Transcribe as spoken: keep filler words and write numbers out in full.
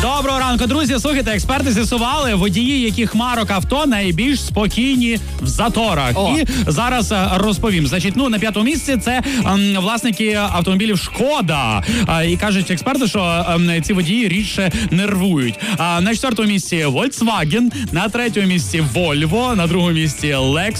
Доброго ранку, друзі. Слухайте, експерти з'ясували, водії яких марок авто найбільш спокійні в заторах. О. І зараз е, розповім. Значить, ну на п'ятому місці це ем, власники автомобілів Шкода. А, і кажуть експерти, що ем, ці водії рідше нервують. А на четвертому місці Volkswagen, на третьому місці Volvo, на другому місці Lexus.